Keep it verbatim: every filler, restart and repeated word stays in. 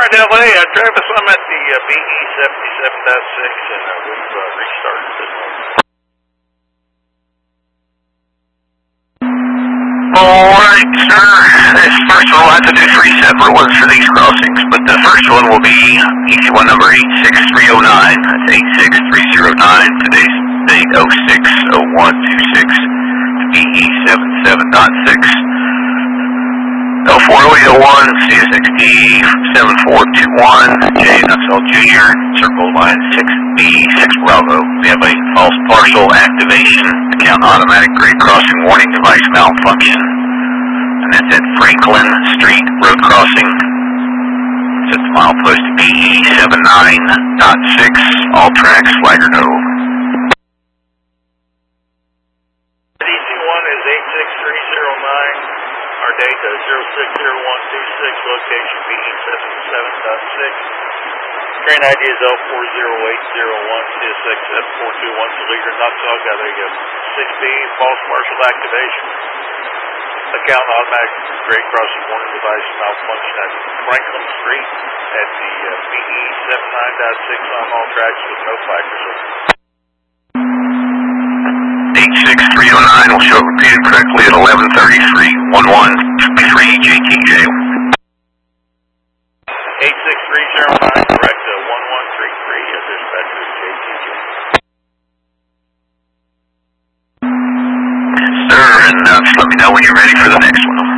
right, L A, uh, Travis, I'm at the uh, B E seventy-seven point six, and uh, we've uh, restarted this one. Alright, sir. This first one will have to do three separate ones for these crossings, but the first one will be E C one number eight six three oh nine. That's eight six three oh nine. Today's date oh six oh one two six. B E seventy-seven point six. L four oh eight oh one, C S X D seven four two one, J Nuxell Junior, Circle Line six B six Bravo. We have a false partial activation, account automatic grade crossing warning device malfunction. And that's at Franklin Street Road Crossing. It's at the milepost B E seventy-nine point six, all tracks, flagger no. D C one is eight six three oh nine. Our data is zero six zero one two six, location B E seventy-seven point six. Train I D is L four zero eight zero one, C S X F four two one, Toledo, Nuxell, got a six B, false partial activation. Account automatic grade crossing warning device malfunction at Franklin Street at the uh, B E seventy-nine point six on all tracks with no flaggers. eight six three oh nine will show repeated correctly at eleven thirty-three eleven three J T J. eight six three oh nine, correct, uh, one one three three, uh, dispatch to J T J. Yes, sir, and uh, just let me know when you're ready for the next one.